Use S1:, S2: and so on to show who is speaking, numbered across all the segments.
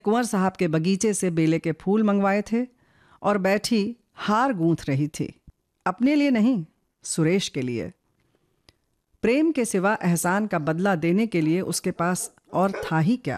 S1: कुंवर साहब के बगीचे से बेले के फूल मंगवाए थे और बैठी हार गूंथ रही थी। अपने लिए नहीं, सुरेश के लिए। प्रेम के सिवा एहसान का बदला देने के लिए उसके पास और था ही क्या।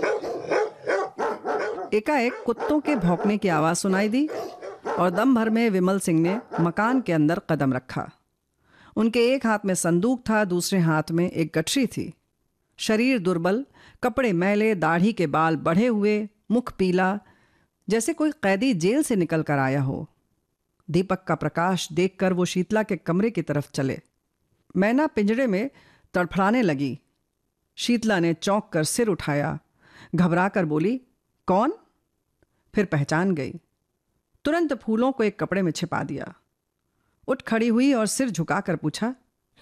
S1: एकाएक कुत्तों के भौंकने की आवाज सुनाई दी और दम भर में विमल सिंह ने मकान के अंदर कदम रखा। उनके एक हाथ में संदूक था, दूसरे हाथ में एक गठरी थी। शरीर दुर्बल, कपड़े मैले, दाढ़ी के बाल बढ़े हुए, मुख पीला, जैसे कोई कैदी जेल से निकल कर आया हो। दीपक का प्रकाश देखकर वो शीतला के कमरे की तरफ चले। मैना पिंजरे में तड़फड़ाने लगी। शीतला ने चौंक कर सिर उठाया, घबरा कर बोली, कौन? फिर पहचान गई। तुरंत फूलों को एक कपड़े में छिपा दिया। उठ खड़ी हुई और सिर झुकाकर पूछा,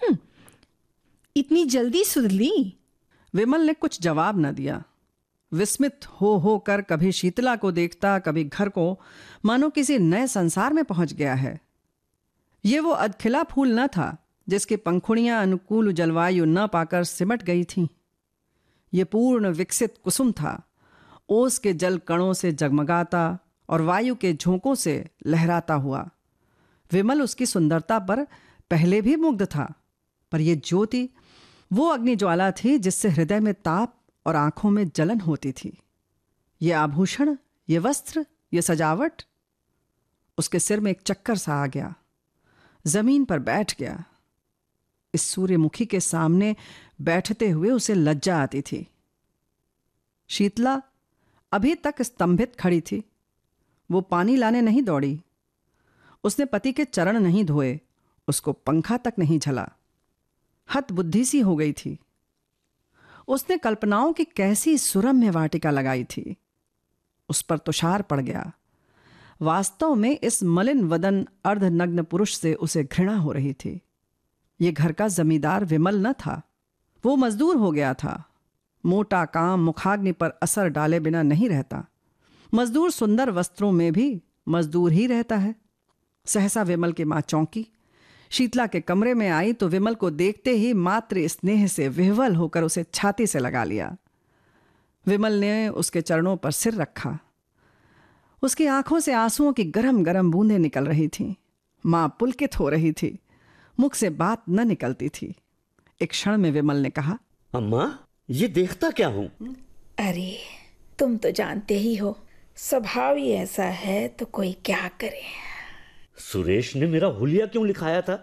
S2: इतनी जल्दी सुध ली?
S1: विमल ने कुछ जवाब न दिया। विस्मित हो कर कभी शीतला को देखता, कभी घर को, मानो किसी नए संसार में पहुंच गया है। ये वो अधखिला फूल न था जिसकी पंखुड़ियां अनुकूल जलवायु न पाकर सिमट गई थीं। ये पूर्ण विकसित कुसुम था, ओस के जल कणों से जगमगाता और वायु के झोंकों से लहराता हुआ। विमल उसकी सुंदरता पर पहले भी मुग्ध था, पर यह ज्योति वो अग्निज्वाला थी जिससे हृदय में ताप और आंखों में जलन होती थी। ये आभूषण, ये वस्त्र, ये सजावट। उसके सिर में एक चक्कर सा आ गया, जमीन पर बैठ गया। इस सूर्यमुखी के सामने बैठते हुए उसे लज्जा आती थी। शीतला अभी तक स्तंभित खड़ी थी। वो पानी लाने नहीं दौड़ी, उसने पति के चरण नहीं धोए, उसको पंखा तक नहीं झला। हत बुद्धि सी हो गई थी। उसने कल्पनाओं की कैसी सुरम्य वाटिका लगाई थी, उस पर तुषार पड़ गया। वास्तव में इस मलिन वदन अर्धनग्न पुरुष से उसे घृणा हो रही थी। ये घर का जमींदार विमल न था, वो मजदूर हो गया था। मोटा काम मुखाग्नि पर असर डाले बिना नहीं रहता। मजदूर सुंदर वस्त्रों में भी मजदूर ही रहता है। सहसा विमल की मां चौंकी। शीतला के कमरे में आई तो विमल को देखते ही मातृ स्नेह से विह्वल होकर उसे छाती से लगा लिया। विमल ने उसके चरणों पर सिर रखा। उसकी आंखों से आंसुओं की गरम गरम बूंदें निकल रही थीं। मां पुलकित हो रही थी, मुख से बात न निकलती थी। एक क्षण में विमल ने कहा,
S3: अम्मा, ये देखता क्या हूं?
S4: अरे तुम तो जानते ही हो, स्वभाव ही ऐसा है तो कोई क्या करे।
S3: सुरेश ने मेरा हुलिया क्यों लिखाया था?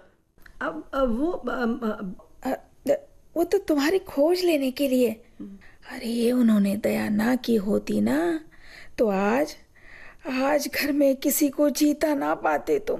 S4: वो तो तुम्हारी खोज लेने के लिए। अरे उन्होंने दया ना की होती ना तो आज घर में किसी को जीता ना पाते तुम।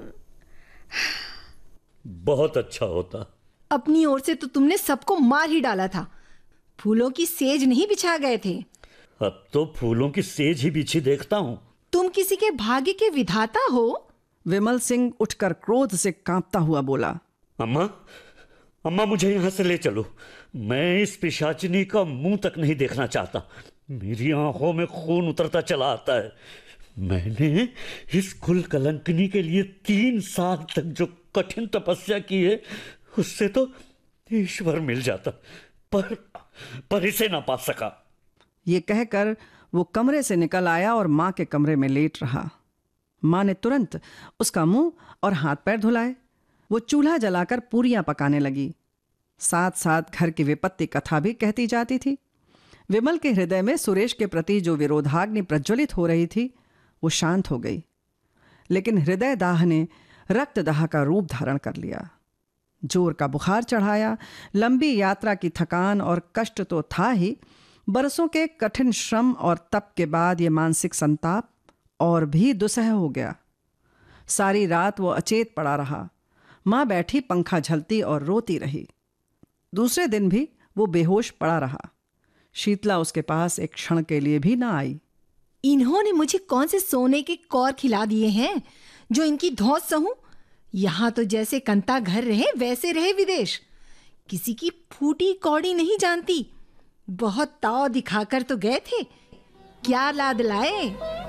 S3: बहुत अच्छा होता।
S2: अपनी ओर से तो तुमने सबको मार ही डाला था। फूलों की सेज नहीं बिछा गए थे।
S3: अब तो फूलों की सेज ही बिछी देखता हूँ।
S2: तुम किसी के भाग्य के विधाता हो।
S1: विमल सिंह उठकर क्रोध से कांपता हुआ बोला,
S3: अम्मा मुझे यहाँ से ले चलो। मैं इस पिशाचिनी का मुंह तक नहीं देखना चाहता। मेरी आंखों में खून उतरता चला आता है। मैंने इस कुल कलंकनी के लिए 3 साल तक जो कठिन तपस्या की है, उससे तो ईश्वर मिल जाता, पर इसे ना पा सका।
S1: ये कहकर वो कमरे से निकल आया और मां के कमरे में लेट रहा। मां ने तुरंत उसका मुंह और हाथ पैर धुलाए। वो चूल्हा जलाकर पूरियां पकाने लगी। साथ साथ घर की विपत्ति कथा भी कहती जाती थी। विमल के हृदय में सुरेश के प्रति जो विरोधाग्नि प्रज्वलित हो रही थी वो शांत हो गई, लेकिन हृदय दाह ने रक्त दाह का रूप धारण कर लिया। जोर का बुखार चढ़ाया। लंबी यात्रा की थकान और कष्ट तो था ही, बरसों के कठिन श्रम और तप के बाद ये मानसिक संताप और भी दुसह हो गया। सारी रात वो अचेत पड़ा रहा। मां बैठी पंखा झलती और रोती रही। दूसरे दिन भी वो बेहोश पड़ा रहा। शीतला उसके पास एक क्षण के लिए भी ना आई।
S2: इन्होंने मुझे कौन से सोने के कौर खिला दिए हैं जो इनकी धौंस सहूं? यहाँ तो जैसे कंता घर रहे वैसे रहे विदेश। किसी की फूटी कौड़ी नहीं जानती। बहुत ताव दिखाकर तो गए थे, क्या लाद लाए।